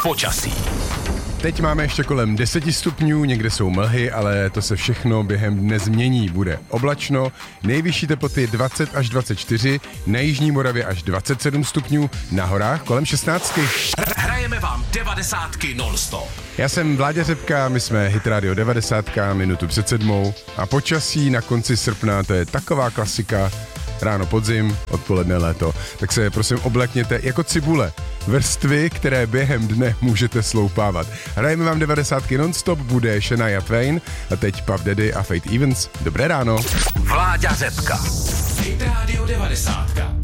počasí. Teď máme ještě kolem 10 stupňů, někde jsou mlhy, ale to se všechno během dne změní. Bude oblačno, nejvyšší teploty 20 až 24, na jižní Moravě až 27 stupňů, na horách kolem 16. Hrajeme vám 90 non-stop. Já jsem Vláďa Řepka, my jsme Hit Radio 90, minutu před 7. A počasí na konci srpna, to je taková klasika. Ráno podzim, odpoledne léto. Tak se prosím oblekněte jako cibule. Vrstvy, které během dne můžete sloupávat. Hrajeme vám 90 non-stop, bude Shania Twain a teď Puff Daddy a Fate Evans. Dobré ráno. Vláďa Řepka. Hit Radio 90.